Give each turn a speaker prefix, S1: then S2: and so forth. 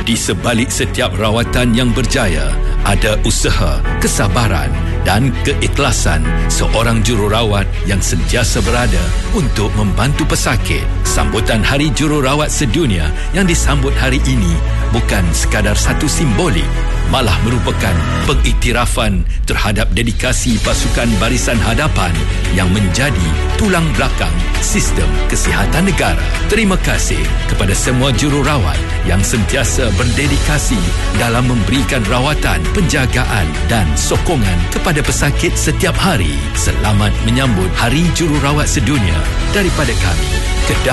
S1: Di sebalik setiap rawatan yang berjaya, ada usaha, kesabaran dan keikhlasan seorang jururawat yang sentiasa berada untuk membantu pesakit. Sambutan Hari Jururawat Sedunia yang disambut hari ini bukan sekadar satu simbolik, malah merupakan pengiktirafan terhadap dedikasi pasukan barisan hadapan yang menjadi tulang belakang sistem kesihatan negara. Terima kasih kepada semua jururawat yang sentiasa berdedikasi dalam memberikan rawatan, penjagaan dan sokongan kepada pesakit setiap hari. Selamat menyambut Hari Jururawat Sedunia daripada kami, Kedah